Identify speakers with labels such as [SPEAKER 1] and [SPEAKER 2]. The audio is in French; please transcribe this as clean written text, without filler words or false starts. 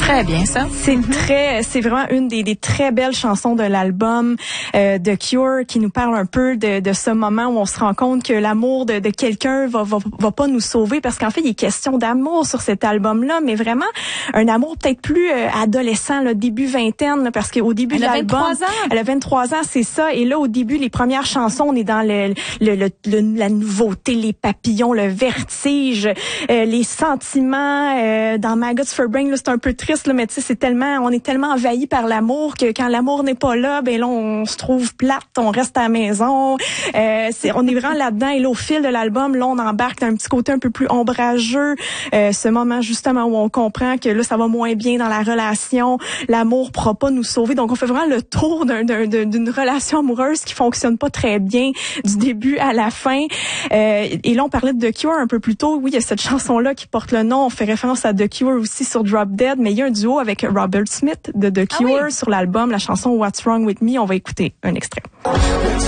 [SPEAKER 1] Très bien, ça.
[SPEAKER 2] C'est vraiment une des très belles chansons de l'album de Cure qui nous parle un peu de ce moment où on se rend compte que l'amour de quelqu'un va pas nous sauver, parce qu'en fait, il est question d'amour sur cet album-là, mais vraiment un amour peut-être plus adolescent, là, début vingtaine, là, parce qu'au début de l'album, elle a 23 ans, c'est ça. Et là, au début, les premières chansons, on est dans la nouveauté, les papillons, le vertige, les sentiments. Dans Maggots for Brain, là, c'est un peu triste, là, mais tu sais, on est tellement envahi par l'amour que quand l'amour n'est pas là, ben là, on se trouve plate, on reste à la maison. On est vraiment là-dedans. Et là, au fil de l'album, là, on embarque dans un petit côté un peu plus ombrageux. Ce moment, justement, où on comprend que là, ça va moins bien dans la relation. L'amour pourra pas nous sauver. Donc, on fait vraiment le tour d'une relation amoureuse qui fonctionne pas très bien du début à la fin. Et là, on parlait de The Cure un peu plus tôt. Oui, il y a cette chanson-là qui porte le nom. On fait référence à The Cure aussi sur Drop Dead, mais il y a un duo avec Robert Smith de The Cure sur l'album, la chanson What's Wrong With Me. On va écouter un extrait.